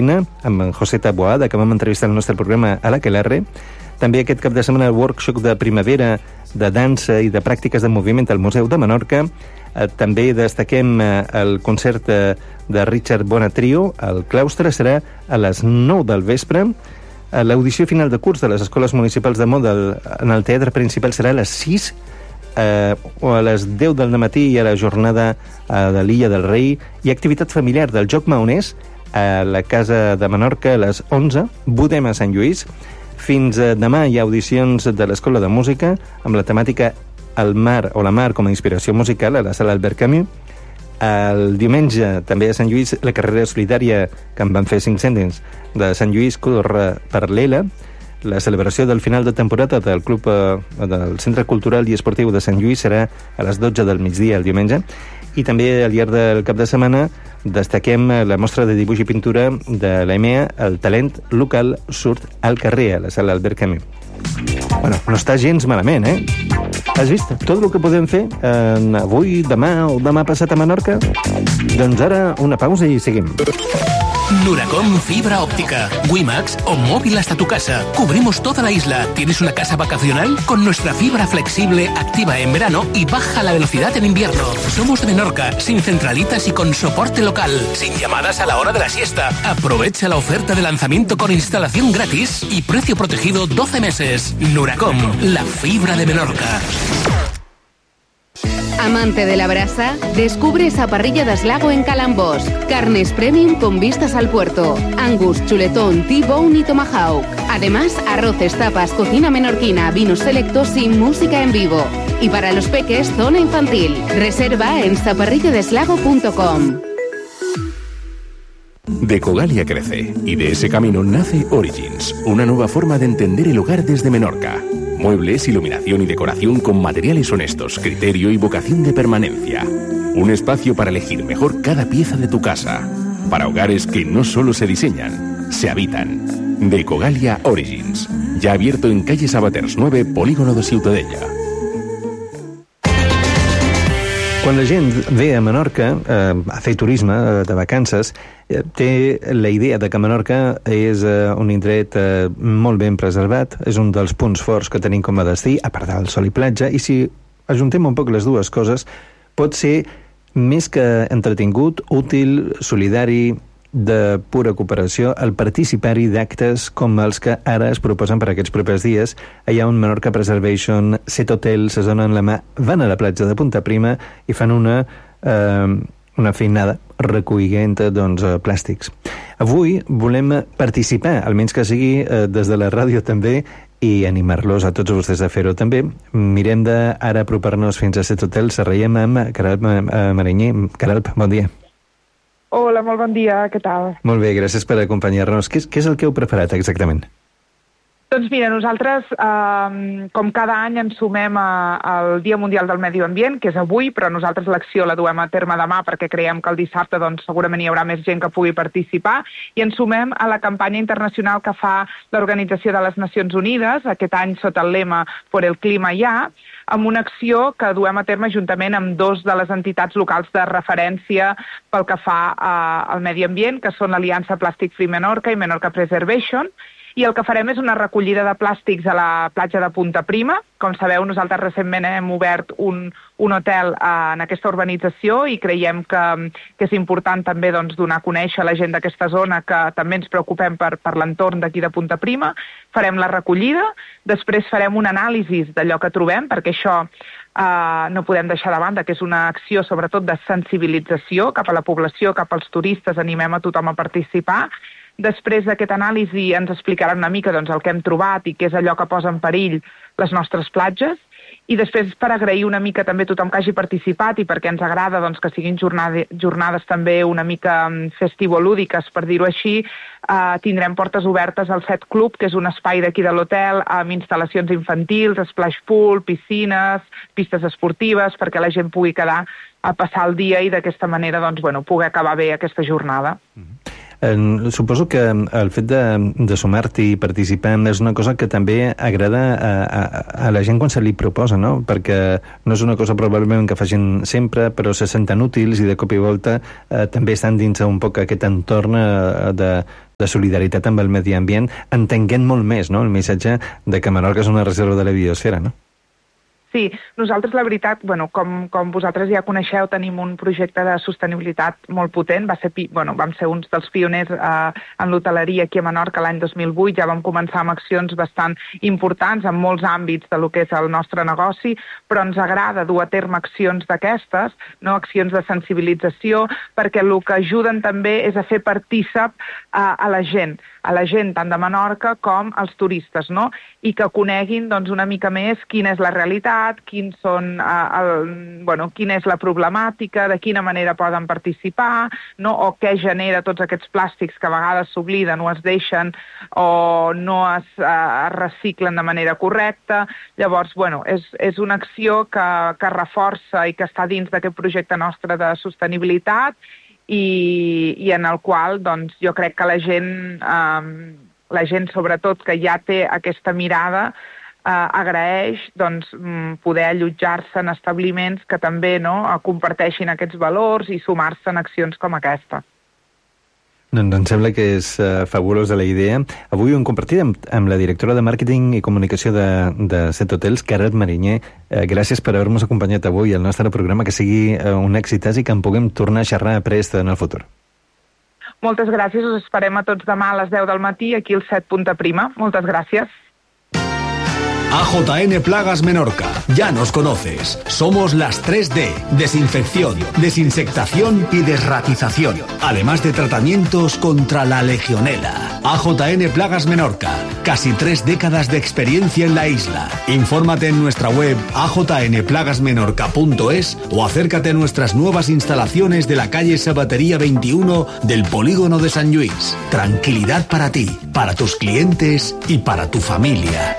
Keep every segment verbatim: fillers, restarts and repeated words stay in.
Magna, amb en José Taboada, que vam entrevistar al nostre programa a l'Aquelarre. També aquest cap de setmana el workshop de primavera de dansa i de pràctiques de moviment al Museu de Menorca. Eh, també destaquem eh, el concert eh, de Richard Bonatrio al claustre, serà a les nou del vespre. Eh, l'audició final de curs de les escoles municipals de moda en el teatre principal serà a les sis eh, o a les deu del matí i a la jornada eh, de l'Illa del Rei. Hi ha activitat familiar del Joc Maonès a la Casa de Menorca a les onze, Budem a Sant Lluís. Fins a demà hi ha audicions de l'Escola de Música amb la temàtica El mar o la mar com a inspiració musical a la sala Albert Camus. El diumenge, també a Sant Lluís, la carrera solidària que en van fer cinc cèntims de Sant Lluís corre per l'Ela. La celebració del final de temporada del Club eh, del Centre Cultural i Esportiu de Sant Lluís serà a les dotze del migdia el diumenge. I també al llarg del cap de setmana destaquem la mostra de dibuix i pintura de l'E M E A, el talent local surt al carrer, a la sala Albert Camus. Bueno, no està gens malament, eh? Has vist tot el que podem fer eh, avui, demà o demà passat a Menorca? Doncs ara una pausa i seguim. Nuracom Fibra Óptica, Wimax o móvil hasta tu casa. Cubrimos toda la isla. ¿Tienes una casa vacacional? Con nuestra fibra flexible, activa en verano y baja la velocidad en invierno. Somos de Menorca, sin centralitas y con soporte local, sin llamadas a la hora de la siesta. Aprovecha la oferta de lanzamiento con instalación gratis y precio protegido doce meses. Nuracom, la fibra de Menorca. Amante de la brasa, descubre esa parrilla de Aslago en Calambós. Carnes premium con vistas al puerto. Angus, chuletón, T-bone y tomahawk. Además, arroces, tapas, cocina menorquina, vinos selectos y música en vivo. Y para los peques, zona infantil. Reserva en zaparrilladeslago punto com. Decogalia crece y de ese camino nace Origins, una nueva forma de entender el hogar desde Menorca. Muebles, iluminación y decoración con materiales honestos, criterio y vocación de permanencia. Un espacio para elegir mejor cada pieza de tu casa. Para hogares que no solo se diseñan, se habitan. Decogalia Origins. Ya abierto en calle Sabaters nueve, Polígono de Ciutadella. Quan la gent ve a Menorca eh, a fer turisme eh, de vacances, eh, té la idea de que Menorca és eh, un indret eh, molt ben preservat, és un dels punts forts que tenim com a destí, a part del sol i platja, i si ajuntem un poc les dues coses, pot ser més que entretingut, útil, solidari, de pura cooperació, el participar-hi d'actes com els que ara es proposen per aquests propers dies. Allà on Menorca Preservation, Set Hotel, se donen la mà, van a la platja de Punta Prima i fan una, eh, una feinada recollint doncs, plàstics. Avui volem participar, almenys que sigui eh, des de la ràdio també, i animar-los a tots vostès a fer-ho també. Mirem d'ara apropar-nos fins a Set Hotel. Serraiem amb Caralp Marinyer. Caralp, bon dia. Hola, molt bon dia, què tal? Molt bé, gràcies per acompanyar-nos. Què és, què és el que heu preparat exactament? Doncs mira, nosaltres, eh, com cada any, ens sumem a, al Dia Mundial del Medi Ambient, que és avui, però nosaltres l'acció la duem a terme demà perquè creiem que el dissabte doncs, segurament hi haurà més gent que pugui participar, i ens sumem a la campanya internacional que fa l'Organització de les Nacions Unides, aquest any sota el lema Por el clima ja, amb una acció que duem a terme juntament amb dos de les entitats locals de referència pel que fa eh, al medi ambient, que són l'Aliança Plastic Free Menorca i Menorca Preservation, i el que farem és una recollida de plàstics a la platja de Punta Prima. Com sabeu, nosaltres recentment hem obert un, un hotel eh, en aquesta urbanització i creiem que, que és important també doncs, donar a conèixer a la gent d'aquesta zona que també ens preocupem per, per l'entorn d'aquí de Punta Prima. Farem la recollida, després farem un anàlisi d'allò que trobem, perquè això eh, no podem deixar de banda, que és una acció sobretot de sensibilització cap a la població, cap als turistes, animem a tothom a participar. Després d'aquest anàlisi ens explicaran una mica doncs, el que hem trobat i què és allò que posa en perill les nostres platges, i després per agrair una mica també a tothom que hagi participat i perquè ens agrada doncs, que siguin jornades, jornades també una mica festivolúdiques, per dir-ho així, eh, tindrem portes obertes al Set Club, que és un espai d'aquí de l'hotel amb instal·lacions infantils, splash pool, piscines, pistes esportives, perquè la gent pugui quedar a passar el dia i d'aquesta manera doncs, bueno, poder acabar bé aquesta jornada. Mm-hmm. Eh, suposo que el fet de, de sumar-t'hi i participar és una cosa que també agrada a, a, a la gent quan se li proposa, no? Perquè no és una cosa probablement que facin sempre, però se senten útils i de cop i volta eh, també estan dins un poc aquest entorn eh, de, de solidaritat amb el medi ambient, entenguent molt més, no?, el missatge de que Menorca és una reserva de la biosfera, no? Sí, nosaltres, la veritat, bueno, com, com vosaltres ja coneixeu, tenim un projecte de sostenibilitat molt potent. Va ser, bueno, vam ser uns dels pioners eh, en l'hoteleria aquí a Menorca l'any dos mil vuit. Ja vam començar amb accions bastant importants en molts àmbits de lo que és el nostre negoci, però ens agrada dur a terme accions d'aquestes, no, accions de sensibilització, perquè el que ajuden també és a fer partícip eh, a la gent, a la gent tant de Menorca com als turistes, no? I que coneguin, doncs, una mica més quina és la realitat, quins són, eh, el, bueno, quina és la problemàtica, de quina manera poden participar, no? O què genera tots aquests plàstics que a vegades s'obliden o es deixen o no es, eh, es reciclen de manera correcta. Llavors, bueno, és, és una acció que, que reforça i que està dins d'aquest projecte nostre de sostenibilitat i, i en el qual, doncs, jo crec que la gent, eh, la gent sobretot que ja té aquesta mirada, eh, agraeix, doncs, poder allotjar-se en establiments que també, no, comparteixin aquests valors i sumar-se en accions com aquesta. Doncs em sembla que és uh, fabulosa la idea. Avui ho hem compartit amb, amb la directora de Màrqueting i Comunicació de, de Set Hotels, Carlet Marinyer. Uh, gràcies per haver-nos acompanyat avui al nostre programa, que sigui uh, un èxit i que en puguem tornar a xerrar prest en el futur. Moltes gràcies, us esperem a tots demà a les deu del matí aquí al Set Punta Prima. Moltes gràcies. A J N Plagas Menorca, ya nos conoces. Somos las tres D, desinfección, desinsectación y desratización, además de tratamientos contra la legionela. A J N Plagas Menorca, casi tres décadas de experiencia en la isla. Infórmate en nuestra web a j n plagas menorca punto es o acércate a nuestras nuevas instalaciones de la calle Sabatería veintiuno del polígono de Sant Lluís. Tranquilidad para ti, para tus clientes y para tu familia.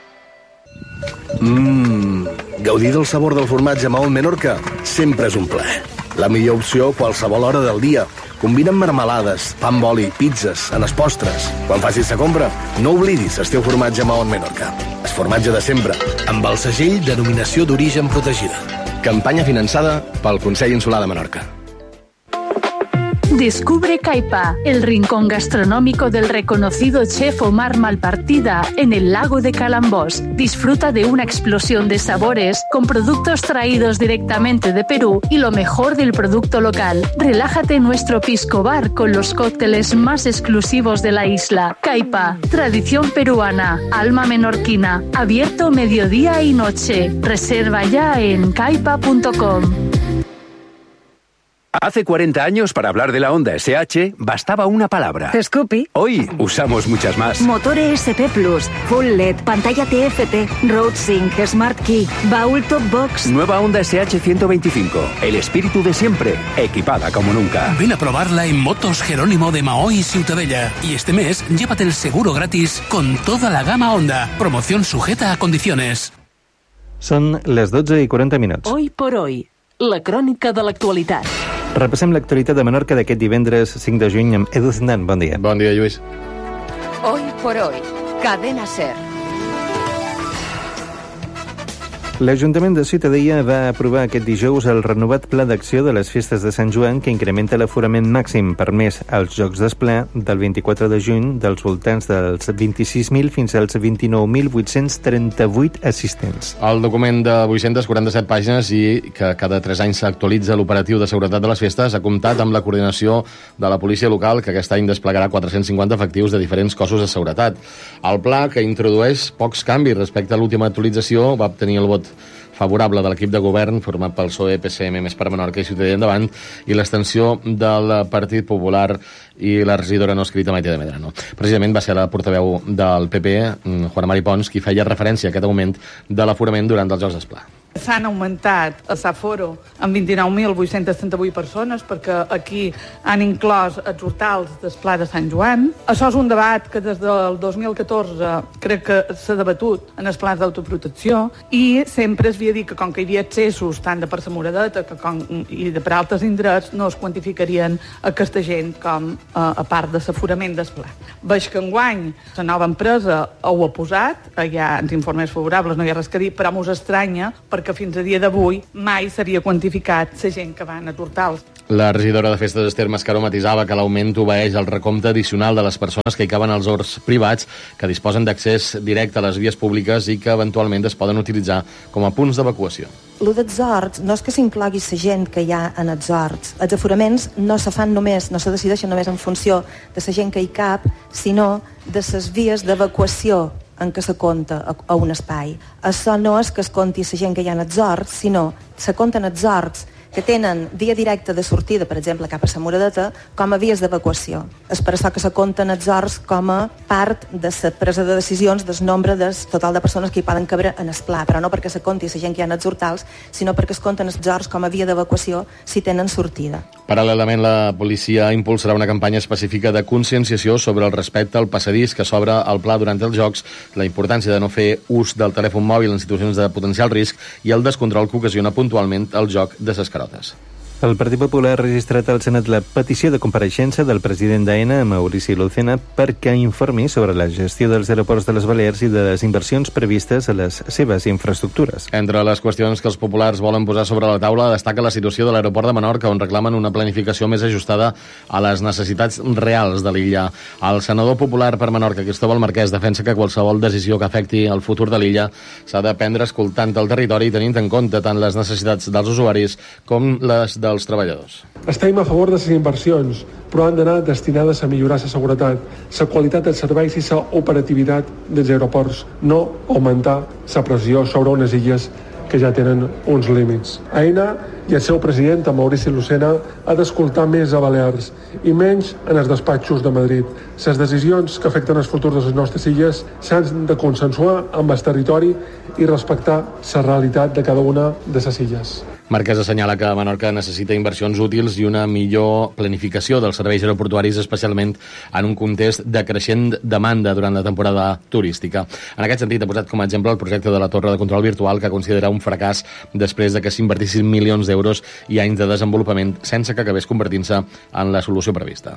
Mmm, gaudir del sabor del formatge Mahón Menorca sempre és un plaer. La millor opció a qualsevol hora del dia. Combina amb marmelades, pa amb oli, pizzas, en els postres. Quan facis la compra, no oblidis el teu formatge Mahón Menorca. El formatge de sempre, amb el segell Denominació d'Origen Protegida. Campanya finançada pel Consell Insular de Menorca. Descubre Caipa, el rincón gastronómico del reconocido chef Omar Malpartida en el lago de Calambós. Disfruta de una explosión de sabores con productos traídos directamente de Perú y lo mejor del producto local. Relájate en nuestro pisco bar con los cócteles más exclusivos de la isla. Caipa, tradición peruana, alma menorquina, abierto mediodía y noche. Reserva ya en caipa punto com. Hace cuarenta años, para hablar de la Honda S H, bastaba una palabra. Scoopy. Hoy usamos muchas más. Motor E S P Plus, Full L E D, pantalla T F T, Road Sync, Smart Key, baúl Top Box. Nueva Honda S H ciento veinticinco. El espíritu de siempre, equipada como nunca. Ven a probarla en Motos Jerónimo de Mahó y Ciutadella. Y este mes, llévate el seguro gratis con toda la gama Honda. Promoción sujeta a condiciones. Són les dotze i quaranta minuts. Hoy por hoy, la crònica de l'actualitat. Repassem l'actualitat de Menorca d'aquest divendres cinc de juny amb Edu Zendan. Bon dia. Bon dia, Lluís. Hoy por hoy, Cadena Ser. L'Ajuntament de Ciutadella va aprovar aquest dijous el renovat Pla d'Acció de les Festes de Sant Joan, que incrementa l'aforament màxim permès als Jocs d'Esplà del vint-i-quatre de juny dels voltants dels vint-i-sis mil fins als vint-i-nou mil vuit-cents trenta-vuit assistents. El document de vuit-centes quaranta-set pàgines i que cada tres anys s'actualitza l'operatiu de seguretat de les festes ha comptat amb la coordinació de la policia local, que aquest any desplegarà quatre-cents cinquanta efectius de diferents cossos de seguretat. El pla, que introdueix pocs canvis respecte a l'última actualització, va obtenir el vot favorable de l'equip de govern format pel P S O E, P S M, Més per Menorca i Ciutadella Endavant, i l'extensió del Partit Popular i la regidora no escrita Maite de Medrano. Precisament va ser la portaveu del P P, Juana Mari Pons, qui feia referència a aquest augment de l'aforament durant els Jocs d'Esplà. S'han augmentat a s'aforo amb vint-i-nou mil vuit-cents trenta-vuit persones perquè aquí han inclòs els hortals d'Esplà de Sant Joan. Això és un debat que des del dos mil catorze crec que s'ha debatut en els plans d'autoprotecció i sempre es havia dit que com que hi havia accessos tant de per la Moradeta que com, i de per altres indrets no es quantificarien aquesta gent com a, a part de l'aforament d'Esplà. Veig que enguany la nova empresa ho ha posat, hi ha els informes favorables, no hi ha res que dir, però mos estranya perquè que fins a dia d'avui mai s'havia quantificat la gent que va anar als hortals. La regidora de Festes Esther Mascaró matisava que l'augment obeeix al recompte addicional de les persones que hi caben als horts privats que disposen d'accés directe a les vies públiques i que eventualment es poden utilitzar com a punts d'evacuació. Lo dels horts no és que s'inclogui la gent que hi ha en els horts. Els aforaments no se fan només, no se decideixen només en funció de la gent que hi cap, sinó de les vies d'evacuació en què se compta a un espai. Això no és que es compti la gent que hi ha en els horts, sinó se compten els horts que tenen via directa de sortida, per exemple, cap a la Moradeta, com a vies d'evacuació. És per això que se compten els horts com a part de la presa de decisions del nombre del total de persones que hi poden cabre en el pla, però no perquè se compti la gent que hi ha en els hortals, sinó perquè es compten els horts com a via d'evacuació si tenen sortida. Paral·lelament, la policia impulsarà una campanya específica de conscienciació sobre el respecte al passadís que s'obre al pla durant els Jocs, la importància de no fer ús del telèfon mòbil en situacions de potencial risc i el descontrol que ocasiona puntualment el joc de ses carotes. El Partit Popular ha registrat al Senat la petició de compareixença del president d'Aena, Maurici Lucena, perquè informi sobre la gestió dels aeroports de les Balears i de les inversions previstes a les seves infraestructures. Entre les qüestions que els populars volen posar sobre la taula destaca la situació de l'aeroport de Menorca, on reclamen una planificació més ajustada a les necessitats reals de l'illa. El senador popular per Menorca, Cristóbal Marquès, defensa que qualsevol decisió que afecti el futur de l'illa s'ha de prendre escoltant el territori i tenint en compte tant les necessitats dels usuaris com les dels treballadors. Estem a favor de les inversions, però han d'anar destinades a millorar la seguretat, la qualitat dels serveis i la operativitat dels aeroports, no augmentar la pressió sobre unes illes que ja tenen uns límits. Aena i el seu president, Maurici Lucena, ha d'escoltar més a Balears i menys en els despatxos de Madrid. Les decisions que afecten el futur de les nostres illes s'han de consensuar amb el territori i respectar la realitat de cada una de les illes. Marquès assenyala que Menorca necessita inversions útils i una millor planificació dels serveis aeroportuaris, especialment en un context de creixent demanda durant la temporada turística. En aquest sentit, ha posat com a exemple el projecte de la Torre de Control Virtual, que considera un fracàs després de que s'invertissin milions d'euros i anys de desenvolupament sense que acabés convertint-se en la solució prevista.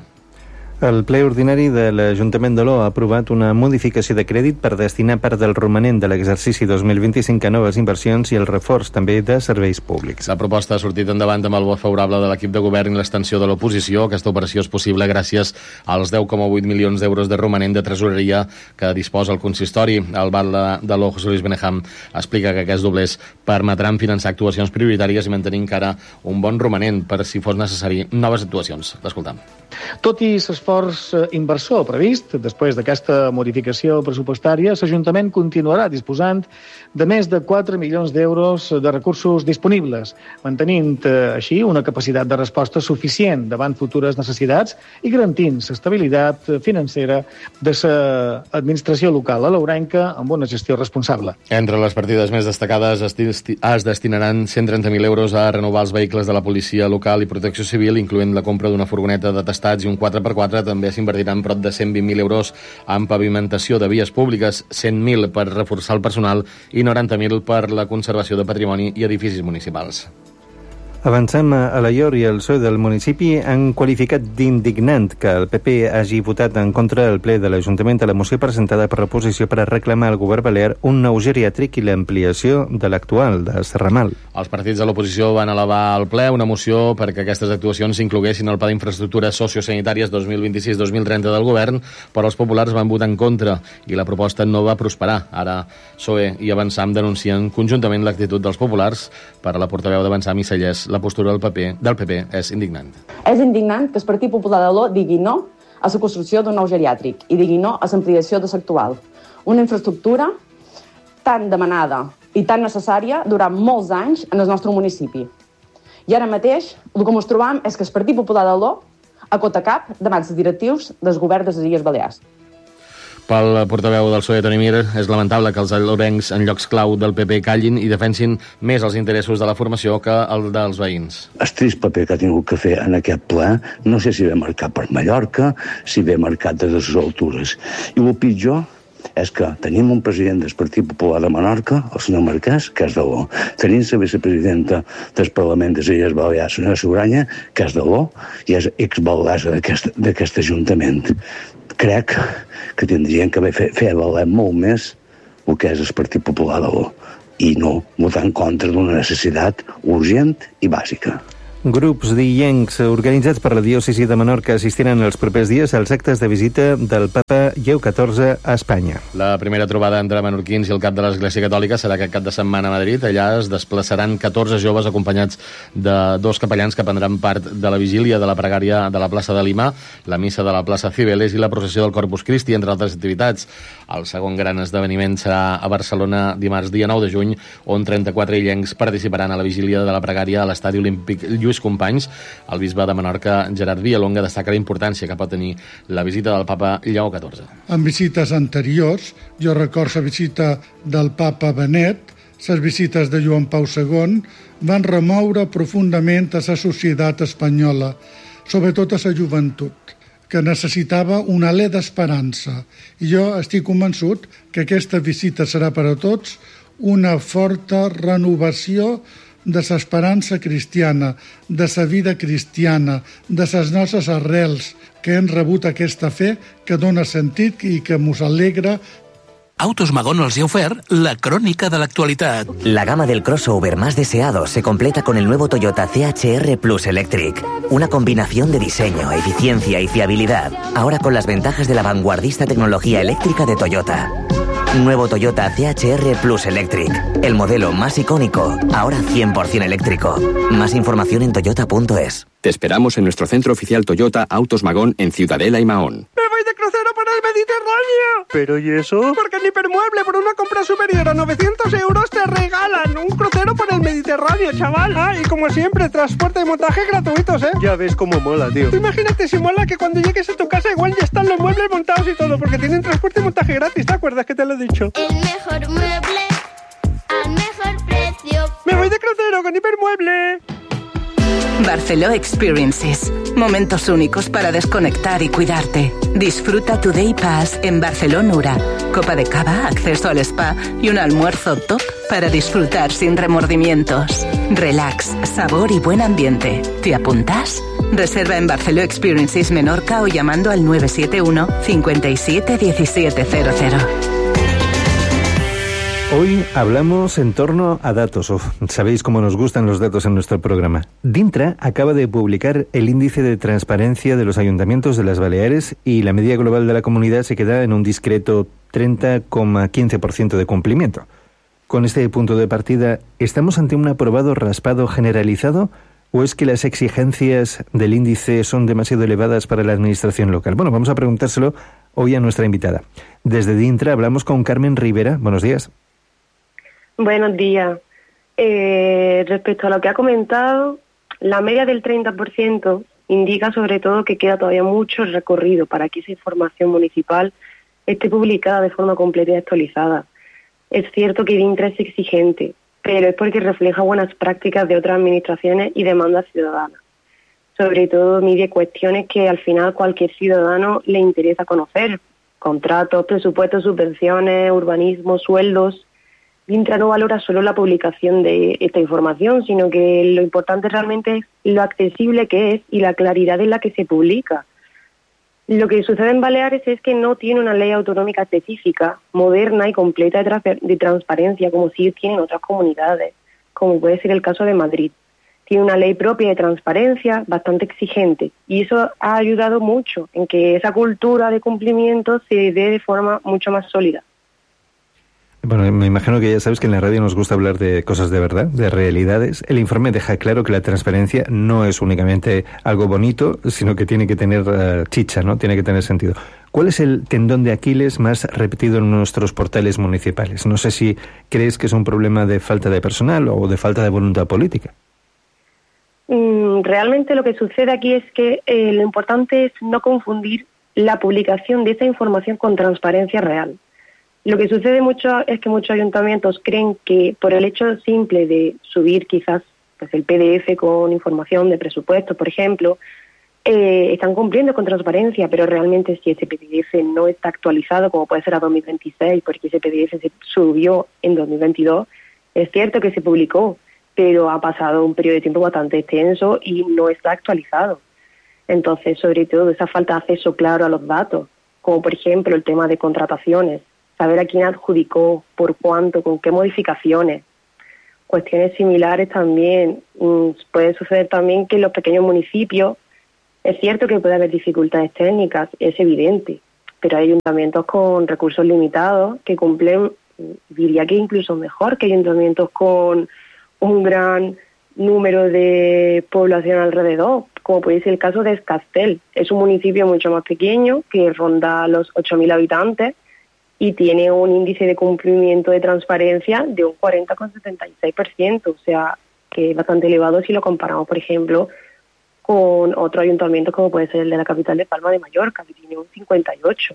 El ple ordinari de l'Ajuntament d'Oló ha aprovat una modificació de crèdit per destinar part del romanent de l'exercici dos mil vint-i-cinc a noves inversions i el reforç també de serveis públics. La proposta ha sortit endavant amb el vot favorable de l'equip de govern i l'extensió de l'oposició. Aquesta operació és possible gràcies als deu coma vuit milions d'euros de romanent de tresoreria que disposa el consistori. El batlle de l'O, José Luis Benejam, explica que aquests doblers permetran finançar actuacions prioritàries i mantenir encara un bon romanent per, si fos necessari, noves actuacions. L'escoltam. Tot i l'esforç inversor previst, després d'aquesta modificació pressupostària, l'Ajuntament continuarà disposant de més de quatre milions d'euros de recursos disponibles, mantenint així una capacitat de resposta suficient davant futures necessitats i garantint l'estabilitat financera de l'administració local alaurenca amb una gestió responsable. Entre les partides més destacades es destinaran cent trenta mil euros a renovar els vehicles de la policia local i protecció civil, incloent la compra d'una furgoneta de testats i un quatre per quatre. També s'invertiran prop de cent vint mil euros en pavimentació de vies públiques, cent mil per reforçar el personal i noranta mil per la conservació de patrimoni i edificis municipals. Avancem a Alaior i el P S O E del municipi han qualificat d'indignant que el P P hagi votat en contra del ple de l'Ajuntament a la moció presentada per l'oposició per a reclamar al govern balear un nou geriàtric i l'ampliació de l'actual de Serramal. Els partits de l'oposició van elevar al ple una moció perquè aquestes actuacions s'incloguessin al Pla d'Infraestructures Sociosanitàries dos mil vint-i-sis dos mil trenta del govern, però els populars van votar en contra i la proposta no va prosperar. Ara P S O E i Avançam denuncien conjuntament l'actitud dels populars. Per a la portaveu d'Avançam i Cellers, la postura del P P, del P P és indignant. És indignant que el Partit Popular de l'O digui no a la construcció d'un nou geriàtric i digui no a l'ampliació de l'actual. Una infraestructura tan demanada i tan necessària durant molts anys en el nostre municipi. I ara mateix el que ens trobam és que el Partit Popular de l'O acota cap davant els directius del govern de les Illes Balears. Pel portaveu del P S O E, Toni Mir, és lamentable que els alaurencs en llocs clau del P P callin i defensin més els interessos de la formació que el dels veïns. El trist paper que ha tingut que fer en aquest ple, no sé si ve marcat per Mallorca, si ve marcat des de les altures. I el pitjor és que tenim un president del Partit Popular de Menorca, el senyor Marquès, que és de l'O. Tenim la vicepresidenta del Parlament de les Illes Balears, la senyora Sobranya, que és de l'O, i és exbaldassa d'aquest Ajuntament. Crec que tindrien que fer, fer valer molt més el que és el Partit Popular de l'O i no votar en contra d'una necessitat urgent i bàsica. Grups d'illencs organitzats per la diòcesi de Menorca assistiran els propers dies als actes de visita del papa Lleó catorze a Espanya. La primera trobada entre menorquins i el cap de l'Església Catòlica serà aquest cap de setmana a Madrid. Allà es desplaçaran catorze joves acompanyats de dos capellans que prendran part de la vigília de la pregària de la plaça de Lima, la missa de la plaça Cibeles i la processió del Corpus Christi, entre altres activitats. El segon gran esdeveniment serà a Barcelona dimarts dia nou de juny, on trenta-quatre illencs participaran a la vigília de la pregària a l'estadi olímpic Lluís Companys. El bisbe de Menorca, Gerard Villalonga, destaca la importància que pot tenir la visita del papa Lleó catorze. En visites anteriors, jo recordo la visita del papa Benet, les visites de Joan Pau segon, van remoure profundament a la societat espanyola, sobretot a la joventut, que necessitava un alè d'esperança. I jo estic convençut que aquesta visita serà per a tots una forta renovació de l'esperança cristiana, de la vida cristiana, de les nostres arrels, que hem rebut aquesta fe que dona sentit i que ens alegra. Autos Magón els ha ofert la crònica de l'actualitat. La gama del crossover más deseado se completa con el nuevo Toyota C H R Plus Electric. Una combinación de diseño, eficiencia y fiabilidad. Ahora con las ventajas de la vanguardista tecnología eléctrica de Toyota. Nuevo Toyota C H R Plus Electric. El modelo más icónico, ahora cien por ciento eléctrico. Más información en toyota punto es. Te esperamos en nuestro centro oficial Toyota Autos Magón en Ciudadela y Mahón. ¡Me voy de crucero por el Mediterráneo! ¿Pero y eso? Porque en Hipermueble, por una compra superior a novecientos euros, te regalan un crucero por el Mediterráneo, chaval. Ah, y como siempre, transporte y montaje gratuitos, ¿eh? Ya ves cómo mola, tío. Tú imagínate si mola que cuando llegues a tu casa igual ya están los muebles montados y todo, porque tienen transporte y montaje gratis, ¿te acuerdas que te lo he dicho? El mejor mueble al mejor precio. ¡Me voy de crucero con Hipermueble! Barceló Experiences. Momentos únicos para desconectar y cuidarte. Disfruta tu Day Pass en Barceló Nura. Copa de cava, acceso al spa y un almuerzo top para disfrutar sin remordimientos. Relax, sabor y buen ambiente. ¿Te apuntas? Reserva en Barceló Experiences Menorca o llamando al nueve siete uno, cinco siete, uno siete cero cero. Hoy hablamos en torno a datos. Uf, sabéis cómo nos gustan los datos en nuestro programa. Dintra acaba de publicar el índice de transparencia de los ayuntamientos de las Baleares y la media global de la comunidad se queda en un discreto treinta coma quince por ciento de cumplimiento. Con este punto de partida, ¿estamos ante un aprobado raspado generalizado o es que las exigencias del índice son demasiado elevadas para la administración local? Bueno, vamos a preguntárselo hoy a nuestra invitada. Desde Dintra hablamos con Carmen Rivera. Buenos días. Buenos días. Eh, respecto a lo que ha comentado, la media del treinta por ciento indica sobre todo que queda todavía mucho recorrido para que esa información municipal esté publicada de forma completa y actualizada. Es cierto que Dintra es exigente, pero es porque refleja buenas prácticas de otras administraciones y demandas ciudadanas. Sobre todo mide cuestiones que al final cualquier ciudadano le interesa conocer. Contratos, presupuestos, subvenciones, urbanismo, sueldos. Dintra no valora solo la publicación de esta información, sino que lo importante realmente es lo accesible que es y la claridad en la que se publica. Lo que sucede en Baleares es que no tiene una ley autonómica específica, moderna y completa de, tra- de transparencia, como sí tienen otras comunidades, como puede ser el caso de Madrid. Tiene una ley propia de transparencia bastante exigente y eso ha ayudado mucho en que esa cultura de cumplimiento se dé de forma mucho más sólida. Bueno, me imagino que ya sabes que en la radio nos gusta hablar de cosas de verdad, de realidades. El informe deja claro que la transparencia no es únicamente algo bonito, sino que tiene que tener uh, chicha, ¿no? Tiene que tener sentido. ¿Cuál es el tendón de Aquiles más repetido en nuestros portales municipales? No sé si crees que es un problema de falta de personal o de falta de voluntad política. Mm, realmente lo que sucede aquí es que eh, lo importante es no confundir la publicación de esa información con transparencia real. Lo que sucede mucho es que muchos ayuntamientos creen que por el hecho simple de subir quizás pues, el P D F con información de presupuesto, por ejemplo, eh, están cumpliendo con transparencia, pero realmente si ese P D F no está actualizado, como puede ser a dos mil veintiséis, porque ese P D F se subió en dos mil veintidós, es cierto que se publicó, pero ha pasado un periodo de tiempo bastante extenso y no está actualizado. Entonces, sobre todo, esa falta de acceso claro a los datos, como por ejemplo el tema de contrataciones, saber a quién adjudicó, por cuánto, con qué modificaciones, cuestiones similares también. Mm, puede suceder también que en los pequeños municipios es cierto que puede haber dificultades técnicas, es evidente, pero hay ayuntamientos con recursos limitados que cumplen, diría que incluso mejor que ayuntamientos con un gran número de población alrededor, como puede ser el caso de Escastel. Es un municipio mucho más pequeño que ronda los ocho mil habitantes y tiene un índice de cumplimiento de transparencia de un cuarenta coma setenta y seis por ciento, o sea, que es bastante elevado si lo comparamos, por ejemplo, con otros ayuntamientos como puede ser el de la capital de Palma de Mallorca, que tiene un cincuenta y ocho.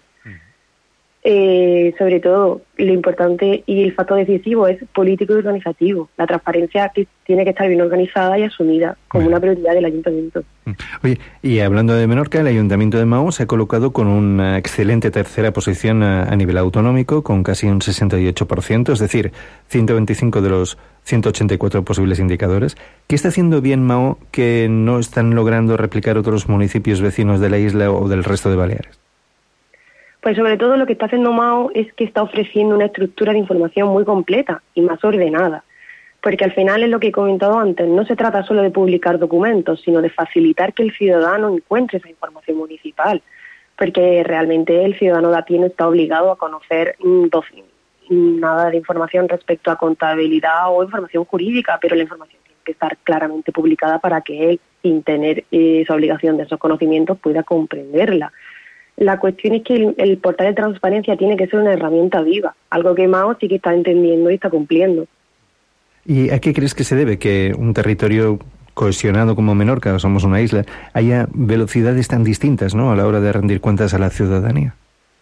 Eh, sobre todo, lo importante y el factor decisivo es político y organizativo. La transparencia que tiene que estar bien organizada y asumida como una prioridad del ayuntamiento. Oye, y hablando de Menorca, el Ayuntamiento de Maó se ha colocado con una excelente tercera posición a, a nivel autonómico, con casi un sesenta y ocho por ciento, es decir, ciento veinticinco de los ciento ochenta y cuatro posibles indicadores. ¿Qué está haciendo bien Maó que no están logrando replicar otros municipios vecinos de la isla o del resto de Baleares? Pues sobre todo lo que está haciendo Maó es que está ofreciendo una estructura de información muy completa y más ordenada, porque al final es lo que he comentado antes, no se trata solo de publicar documentos, sino de facilitar que el ciudadano encuentre esa información municipal, porque realmente el ciudadano de a pie no está obligado a conocer mm, dos, nada de información respecto a contabilidad o información jurídica, pero la información tiene que estar claramente publicada para que él, sin tener esa obligación de esos conocimientos, pueda comprenderla. La cuestión es que el, el portal de transparencia tiene que ser una herramienta viva, algo que Maó sí que está entendiendo y está cumpliendo. ¿Y a qué crees que se debe que un territorio cohesionado como Menorca, somos una isla, haya velocidades tan distintas, ¿no?, a la hora de rendir cuentas a la ciudadanía?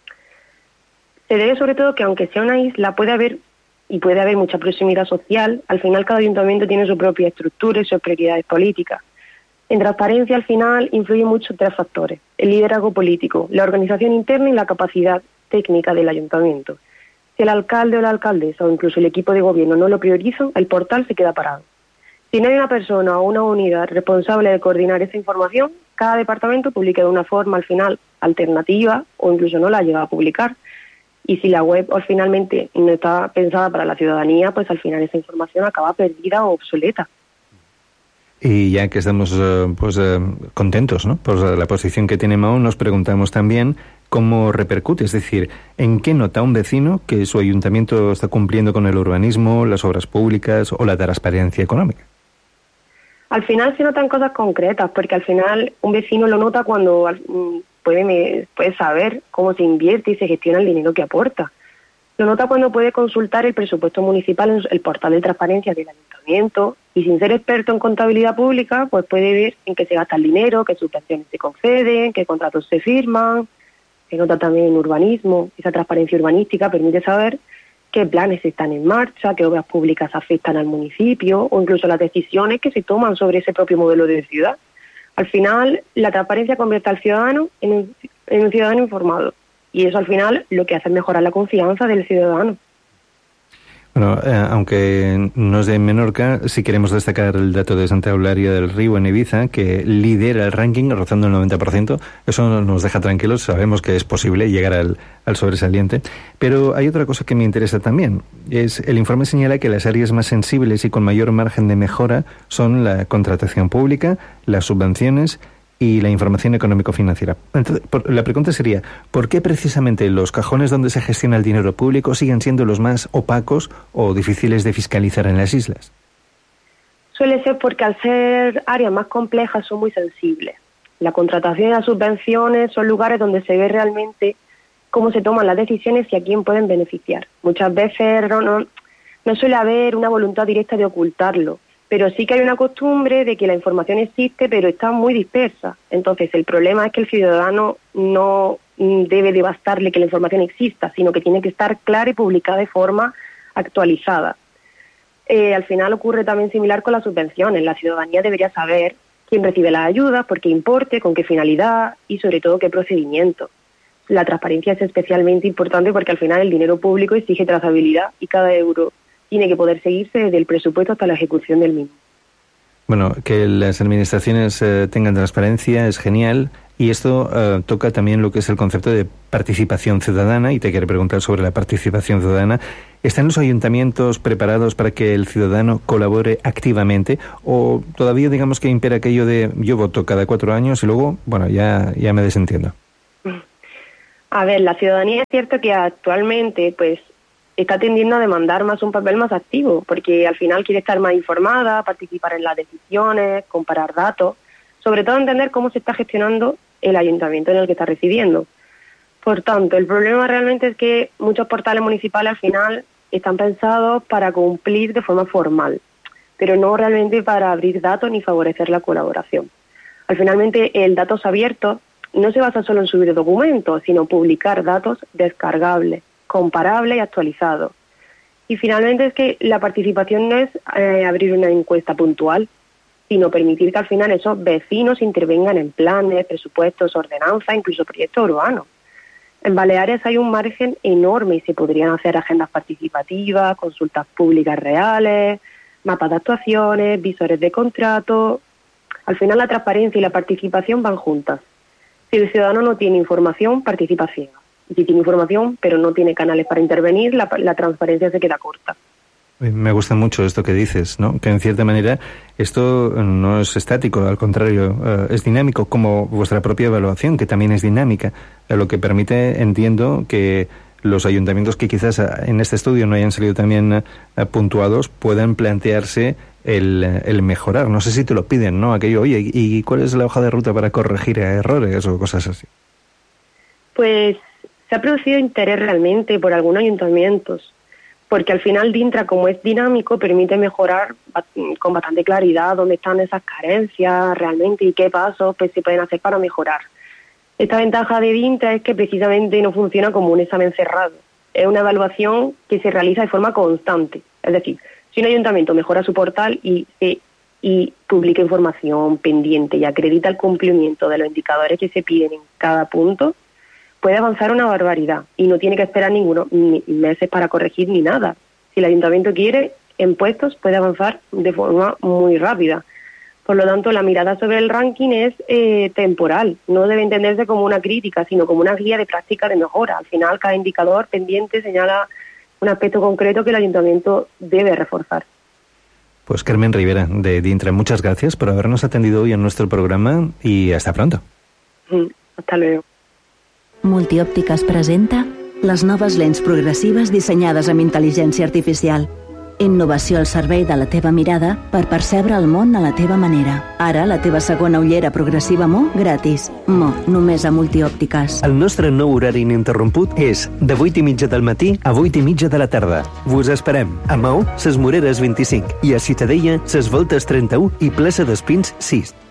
Se debe sobre todo que aunque sea una isla puede haber y puede haber mucha proximidad social, al final cada ayuntamiento tiene su propia estructura y sus prioridades políticas. En transparencia, al final, influyen mucho tres factores: el liderazgo político, la organización interna y la capacidad técnica del ayuntamiento. Si el alcalde o la alcaldesa o incluso el equipo de gobierno no lo priorizan, el portal se queda parado. Si no hay una persona o una unidad responsable de coordinar esa información, cada departamento publica de una forma, al final, alternativa o incluso no la lleva a publicar. Y si la web o finalmente no está pensada para la ciudadanía, pues al final esa información acaba perdida o obsoleta. Y ya que estamos uh, pues uh, contentos, ¿no?, por la posición que tiene Maó, nos preguntamos también cómo repercute, es decir, ¿en qué nota un vecino que su ayuntamiento está cumpliendo con el urbanismo, las obras públicas o la transparencia económica? Al final se notan cosas concretas, porque al final un vecino lo nota cuando puede, puede saber cómo se invierte y se gestiona el dinero que aporta. Lo nota cuando puede consultar el presupuesto municipal en el portal de transparencia del ayuntamiento y, sin ser experto en contabilidad pública, pues puede ver en qué se gasta el dinero, qué subvenciones se conceden, qué contratos se firman. Se nota también en urbanismo. Esa transparencia urbanística permite saber qué planes están en marcha, qué obras públicas afectan al municipio o incluso las decisiones que se toman sobre ese propio modelo de ciudad. Al final, la transparencia convierte al ciudadano en un, en un ciudadano informado. Y eso al final lo que hace es mejorar la confianza del ciudadano. Bueno, eh, aunque no es de Menorca, sí queremos destacar el dato de Santa Eulalia del Río en Ibiza, que lidera el ranking rozando el noventa por ciento. Eso nos deja tranquilos, sabemos que es posible llegar al, al sobresaliente. Pero hay otra cosa que me interesa también. Es el informe señala que las áreas más sensibles y con mayor margen de mejora son la contratación pública, las subvenciones y la información económico-financiera. Entonces, por, la pregunta sería, ¿por qué precisamente los cajones donde se gestiona el dinero público siguen siendo los más opacos o difíciles de fiscalizar en las islas? Suele ser porque al ser áreas más complejas son muy sensibles. La contratación y las subvenciones son lugares donde se ve realmente cómo se toman las decisiones y a quién pueden beneficiar. Muchas veces no, no, no suele haber una voluntad directa de ocultarlo, pero sí que hay una costumbre de que la información existe, pero está muy dispersa. Entonces, el problema es que el ciudadano no debe de bastarle que la información exista, sino que tiene que estar clara y publicada de forma actualizada. Eh, al final ocurre también similar con las subvenciones. La ciudadanía debería saber quién recibe las ayudas, por qué importe, con qué finalidad y sobre todo qué procedimiento. La transparencia es especialmente importante porque al final el dinero público exige trazabilidad y cada euro tiene que poder seguirse desde el presupuesto hasta la ejecución del mismo. Bueno, que las administraciones eh, tengan transparencia es genial, y esto eh, toca también lo que es el concepto de participación ciudadana, y te quiero preguntar sobre la participación ciudadana. ¿Están los ayuntamientos preparados para que el ciudadano colabore activamente, o todavía digamos que impera aquello de yo voto cada cuatro años y luego, bueno, ya, ya me desentiendo? A ver, la ciudadanía es cierto que actualmente pues está tendiendo a demandar más un papel más activo, porque al final quiere estar más informada, participar en las decisiones, comparar datos, sobre todo entender cómo se está gestionando el ayuntamiento en el que está residiendo. Por tanto, el problema realmente es que muchos portales municipales al final están pensados para cumplir de forma formal, pero no realmente para abrir datos ni favorecer la colaboración. Al finalmente, el datos abiertos no se basa solo en subir documentos, sino publicar datos descargables, comparables y actualizados. Y finalmente es que la participación no es eh, abrir una encuesta puntual, sino permitir que al final esos vecinos intervengan en planes, presupuestos, ordenanzas, incluso proyectos urbanos. En Baleares hay un margen enorme y se podrían hacer agendas participativas, consultas públicas reales, mapas de actuaciones, visores de contrato. Al final la transparencia y la participación van juntas. Si el ciudadano no tiene información, participa ciega. Y si tiene información, pero no tiene canales para intervenir, la, la transparencia se queda corta. Me gusta mucho esto que dices, ¿no? Que en cierta manera esto no es estático, al contrario, eh, es dinámico, como vuestra propia evaluación, que también es dinámica, eh, lo que permite, entiendo, que los ayuntamientos que quizás en este estudio no hayan salido también eh, puntuados puedan plantearse el, el mejorar. No sé si te lo piden, ¿no? Aquello, oye, ¿y cuál es la hoja de ruta para corregir errores o cosas así? Pues se ha producido interés realmente por algunos ayuntamientos, porque al final DINTRA, como es dinámico, permite mejorar con bastante claridad dónde están esas carencias realmente y qué pasos pues, se pueden hacer para mejorar. Esta ventaja de DINTRA es que precisamente no funciona como un examen cerrado. Es una evaluación que se realiza de forma constante. Es decir, si un ayuntamiento mejora su portal y, eh, y publica información pendiente y acredita el cumplimiento de los indicadores que se piden en cada punto, puede avanzar una barbaridad y no tiene que esperar ninguno ni meses para corregir ni nada. Si el ayuntamiento quiere, en puestos puede avanzar de forma muy rápida. Por lo tanto, la mirada sobre el ranking es eh, temporal. No debe entenderse como una crítica, sino como una guía de práctica de mejora. Al final, cada indicador pendiente señala un aspecto concreto que el ayuntamiento debe reforzar. Pues Carmen Rivera, de DINTRA, muchas gracias por habernos atendido hoy en nuestro programa y hasta pronto. Mm, hasta luego. Multiòptiques presenta les noves lents progressives dissenyades amb intel·ligència artificial. Innovació al servei de la teva mirada per percebre el món a la teva manera. Ara, la teva segona ullera progressiva Mo gratis. Mo, només a Multiòptiques. El nostre nou horari ininterromput és de vuit i mitja del matí a vuit i mitja de la tarda. Vos esperem a Maó, Ses Moreres vint-i-cinc i a Ciutadella, Ses Voltes trenta-u i plaça d'Espins sis.